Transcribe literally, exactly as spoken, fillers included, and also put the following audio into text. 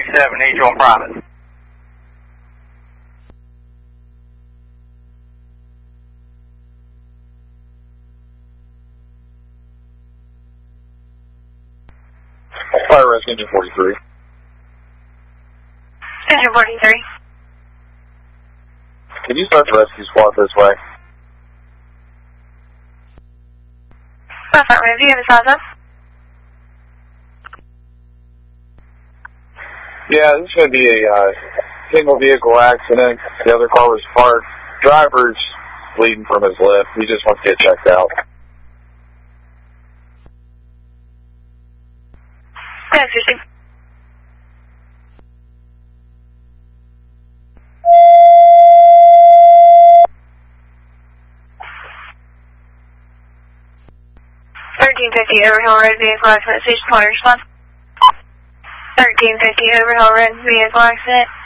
seven, need you on private. Fire rescue engine forty-three. Engine forty-three. Can you start the rescue squad this way? Affirmative, do you have a size up? Yeah, this is going to be a uh, single vehicle accident. The other car was parked. Driver's bleeding from his lip. He just wants to get checked out. Yes, fifty. thirteen fifty Overhill Road, vehicle accident, station twenty response. thirteen fifty Overhill Road, vehicle accident.